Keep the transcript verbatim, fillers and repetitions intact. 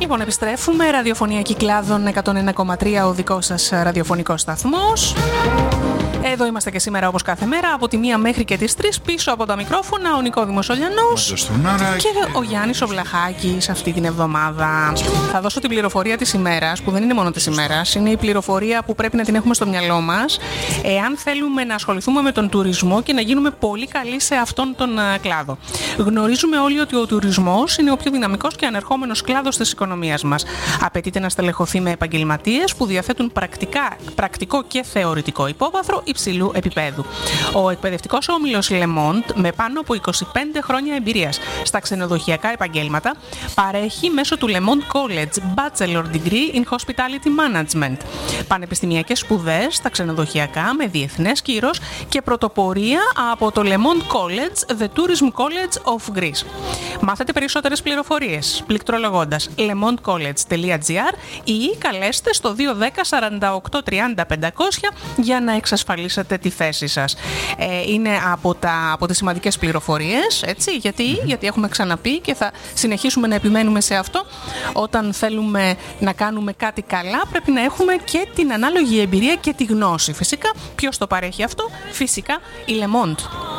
Λοιπόν, επιστρέφουμε. Ραδιοφωνία Κυκλάδων εκατόν ένα κόμμα τρία, ο δικός σας ραδιοφωνικός σταθμός. Εδώ είμαστε και σήμερα όπως κάθε μέρα από τη μία μέχρι και τις τρεις, πίσω από τα μικρόφωνα ο Νικόδημος Ολιανός και ο Γιάννης ο Βλαχάκης αυτή την εβδομάδα. Θα δώσω την πληροφορία της ημέρας, που δεν είναι μόνο της ημέρας, είναι η πληροφορία που πρέπει να την έχουμε στο μυαλό μας εάν θέλουμε να ασχοληθούμε με τον τουρισμό και να γίνουμε πολύ καλοί σε αυτόν τον κλάδο. Γνωρίζουμε όλοι ότι ο τουρισμός είναι ο πιο δυναμικός και ανερχόμενος κλάδος της οικονομίας μας. Απαιτείται να στελεχωθεί με επαγγελματίες που διαθέτουν πρακτικά, πρακτικό και θεωρητικό υπόβαθρο υψηλού επίπεδου. Ο εκπαιδευτικός όμιλος Le Monde, με πάνω από είκοσι πέντε χρόνια εμπειρίας στα ξενοδοχειακά επαγγέλματα, παρέχει μέσω του Le Monde College Bachelor Degree in Hospitality Management πανεπιστημιακές σπουδές στα ξενοδοχειακά με διεθνές κύρος και πρωτοπορία από το Le Monde College, The Tourism College of Greece. Μάθετε περισσότερες πληροφορίες πληκτρολογώντας lemondcollege τελεία gr ή καλέστε στο δύο δέκα σαράντα οκτώ τριάντα πεντακόσια για να εξασφαλίσετε τη θέση σας. Ε, είναι από, τα, από τις σημαντικές πληροφορίες, έτσι, γιατί, mm-hmm. γιατί έχουμε ξαναπεί και θα συνεχίσουμε να επιμένουμε σε αυτό. Όταν θέλουμε να κάνουμε κάτι καλά, πρέπει να έχουμε και την ανάλογη εμπειρία και τη γνώση. Φυσικά, ποιος το παρέχει αυτό? Φυσικά, η Le Monde.